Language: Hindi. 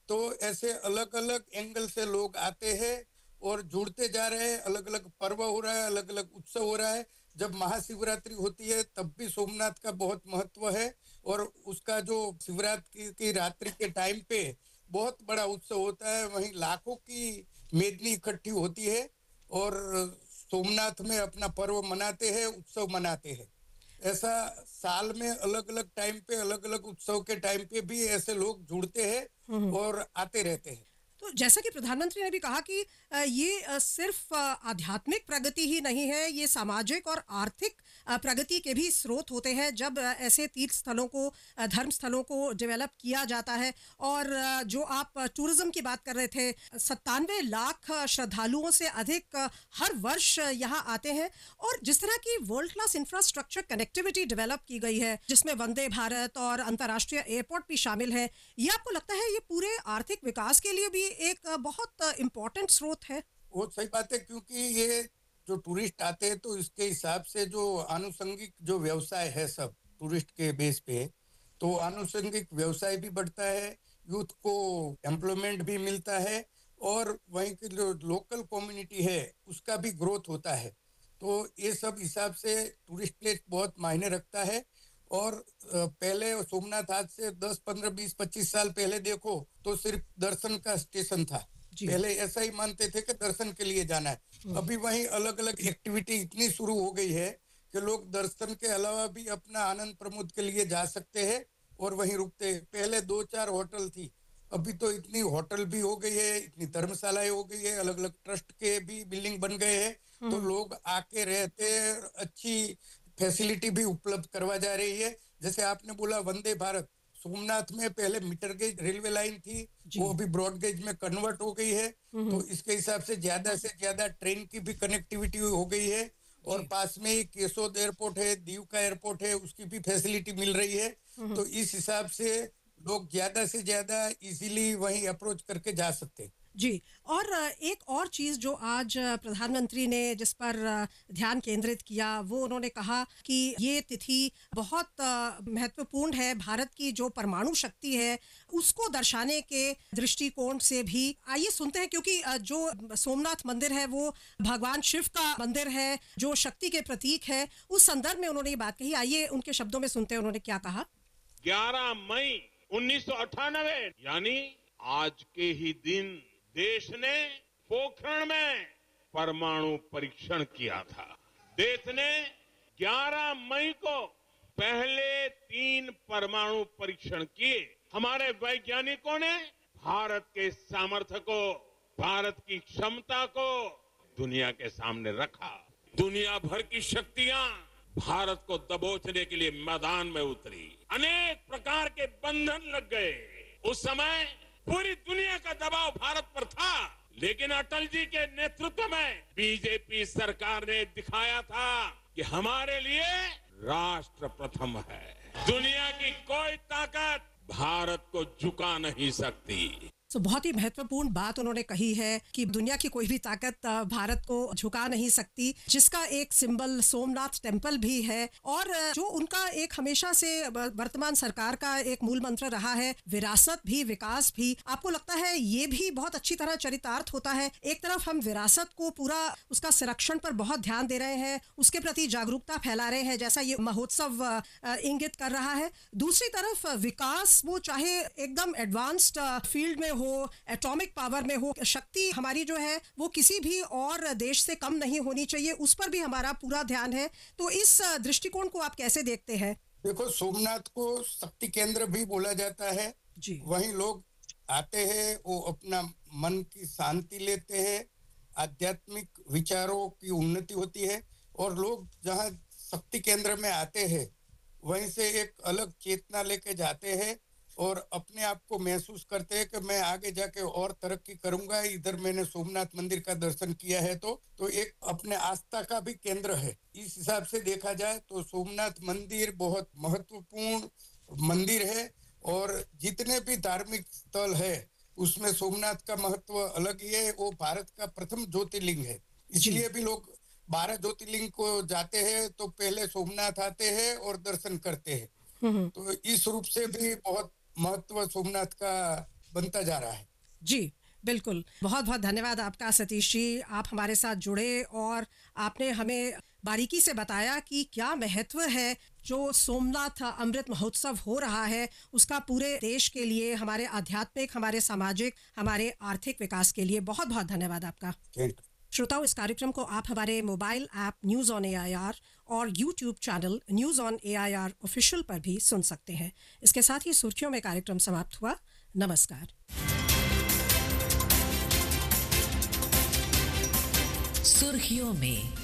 तो ऐसे अलग अलग एंगल से लोग आते हैं और जुड़ते जा रहे हैं। अलग अलग पर्व हो रहा है, अलग अलग उत्सव हो रहा है। जब महाशिवरात्रि होती है तब भी सोमनाथ का बहुत महत्व है। और उसका जो शिवरात्रि की रात्रि के टाइम पे बहुत बड़ा उत्सव होता है, वहीं लाखों की मेदनी इकट्ठी होती है और सोमनाथ में अपना पर्व मनाते हैं, उत्सव मनाते हैं। ऐसा साल में अलग अलग टाइम पे, अलग अलग उत्सव के टाइम पे भी ऐसे लोग जुड़ते हैं हम्म। और आते रहते हैं। तो जैसा कि प्रधानमंत्री ने भी कहा कि ये सिर्फ आध्यात्मिक प्रगति ही नहीं है, ये सामाजिक और आर्थिक प्रगति के भी स्रोत होते हैं जब ऐसे तीर्थ स्थलों को, धर्म स्थलों को डेवलप किया जाता है। और जो आप टूरिज्म की बात कर रहे थे, 97 लाख श्रद्धालुओं से अधिक हर वर्ष यहाँ आते हैं। और जिस तरह की world class infrastructure connectivity develop की गई है, जिसमें वंदे भारत और अंतर्राष्ट्रीय एयरपोर्ट भी शामिल है, ये आपको लगता है ये पूरे आर्थिक विकास के लिए भी एक बहुत इम्पोर्टेंट स्रोत है? वो सही बात है, क्योंकि ये जो टूरिस्ट आते हैं तो इसके हिसाब से जो आनुषंगिक जो व्यवसाय है सब टूरिस्ट के बेस पे, तो आनुषंगिक व्यवसाय भी बढ़ता है, यूथ को एम्प्लॉयमेंट भी मिलता है और वहीं की जो लोकल कम्युनिटी है उसका भी ग्रोथ होता है। तो ये सब हिसाब से टूरिस्ट प्लेस बहुत मायने रखता है। और पहले सोमनाथ आज से 10 15 20 25 साल पहले देखो तो सिर्फ दर्शन का स्टेशन था। जी। पहले ऐसा ही मानते थे कि दर्शन के लिए जाना है। हम्म। अभी वहीं अलग अलग एक्टिविटी इतनी शुरू हो गई है कि लोग दर्शन के अलावा भी अपना आनंद प्रमोद के लिए जा सकते हैं और वहीं रुकते हैं। पहले 2 4 होटल थी, अभी तो इतनी होटल भी हो गई है, इतनी धर्मशालाएं हो गई है, अलग अलग ट्रस्ट के भी बिल्डिंग बन गए हैं। तो हम्म। लोग आके रहते हैं, अच्छी फैसिलिटी भी उपलब्ध करवा जा रही है। जैसे आपने बोला वंदे भारत, सोमनाथ में पहले मीटर गेज रेलवे लाइन थी, वो जी। अभी ब्रॉड गेज में कन्वर्ट हो गई है। तो हम्म। इसके हिसाब से ज्यादा ट्रेन की भी कनेक्टिविटी हो गई है। और जी। पास में ही केसोद एयरपोर्ट है, दीव का एयरपोर्ट है, उसकी भी फैसिलिटी मिल रही है। हम्म। तो इस हिसाब से लोग ज्यादा से ज्यादा इजीली वहीं अप्रोच करके जा सकते हैं। जी। और एक और चीज़ जो आज प्रधानमंत्री ने जिस पर ध्यान केंद्रित किया, वो उन्होंने कहा कि ये तिथि बहुत महत्वपूर्ण है, भारत की जो परमाणु शक्ति है उसको दर्शाने के दृष्टिकोण से भी। आइए सुनते हैं, क्योंकि जो सोमनाथ मंदिर है वो भगवान शिव का मंदिर है, जो शक्ति के प्रतीक है। उस संदर्भ में उन्होंने ये बात कही, आइए उनके शब्दों में सुनते हैं उन्होंने क्या कहा। 11 मई 1998 यानी आज के ही दिन देश ने पोखरण में परमाणु परीक्षण किया था। देश ने 11 मई को पहले 3 परमाणु परीक्षण किए। हमारे वैज्ञानिकों ने भारत के सामर्थ्य को, भारत की क्षमता को दुनिया के सामने रखा। दुनिया भर की शक्तियां भारत को दबोचने के लिए मैदान में उतरी। अनेक प्रकार के बंधन लग गए। उस समय पूरी दुनिया का दबाव भारत पर था, लेकिन अटल जी के नेतृत्व में बीजेपी सरकार ने दिखाया था कि हमारे लिए राष्ट्र प्रथम है। दुनिया की कोई ताकत भारत को झुका नहीं सकती। तो बहुत ही महत्वपूर्ण बात उन्होंने कही है कि दुनिया की कोई भी ताकत भारत को झुका नहीं सकती, जिसका एक सिंबल सोमनाथ टेम्पल भी है। और जो उनका एक हमेशा से वर्तमान सरकार का एक मूल मंत्र रहा है, विरासत भी विकास भी, आपको लगता है ये भी बहुत अच्छी तरह चरितार्थ होता है? एक तरफ हम विरासत को पूरा उसका संरक्षण पर बहुत ध्यान दे रहे हैं, उसके प्रति जागरूकता फैला रहे हैं जैसा ये महोत्सव इंगित कर रहा है। दूसरी तरफ विकास, वो चाहे एकदम एडवांस्ड फील्ड में हो, एटॉमिक पावर में हो, शक्ति हमारी जो है वो किसी भी और देश से कम नहीं होनी चाहिए, उस पर भी हमारा पूरा ध्यान है। तो इस दृष्टिकोण को आप कैसे देखते हैं? देखो, सोमनाथ को शक्ति केंद्र भी बोला जाता है। जी। वहीं लोग आते हैं, वो अपना मन की शांति लेते हैं, आध्यात्मिक विचारों की उन्नति होती है। और लोग जहाँ शक्ति केंद्र में आते हैं वहीं से एक अलग चेतना लेके जाते हैं और अपने आप को महसूस करते हैं कि मैं आगे जाके और तरक्की करूंगा। इधर मैंने सोमनाथ मंदिर का दर्शन किया है तो एक अपने आस्था का भी केंद्र है। इस हिसाब से देखा जाए तो सोमनाथ मंदिर बहुत महत्वपूर्ण मंदिर है। और जितने भी धार्मिक स्थल है उसमें सोमनाथ का महत्व अलग ही है। वो भारत का प्रथम ज्योतिर्लिंग है, जी। इसलिए भी लोग 12 ज्योतिर्लिंग को जाते हैं तो पहले सोमनाथ आते हैं और दर्शन करते हैं। हम्म। तो इस रूप से भी बहुत महत्व सोमनाथ का बनता जा रहा है। जी बिल्कुल, बहुत बहुत धन्यवाद आपका सतीश जी। आप हमारे साथ जुड़े और आपने हमें बारीकी से बताया कि क्या महत्व है जो सोमनाथ अमृत महोत्सव हो रहा है उसका पूरे देश के लिए, हमारे आध्यात्मिक, हमारे सामाजिक, हमारे आर्थिक विकास के लिए। बहुत बहुत धन्यवाद आपका। श्रोताओं, इस कार्यक्रम को आप हमारे mobile app news on AIR और YouTube channel news on AIR official पर भी सुन सकते हैं। इसके साथ ही सुर्खियों में कार्यक्रम समाप्त हुआ। नमस्कार। सुर्खियों में